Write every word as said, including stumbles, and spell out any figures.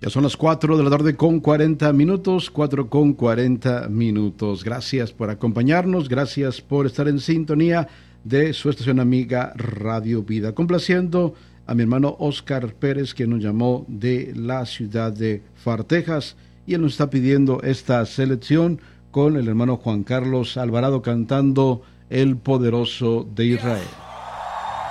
Ya son las cuatro de la tarde con cuarenta minutos, cuatro con cuarenta minutos. Gracias por acompañarnos, gracias por estar en sintonía de su estación amiga Radio Vida. Complaciendo a mi hermano Oscar Pérez, que nos llamó de la ciudad de Far, Texas, y él nos está pidiendo esta selección con el hermano Juan Carlos Alvarado cantando El Poderoso de Israel.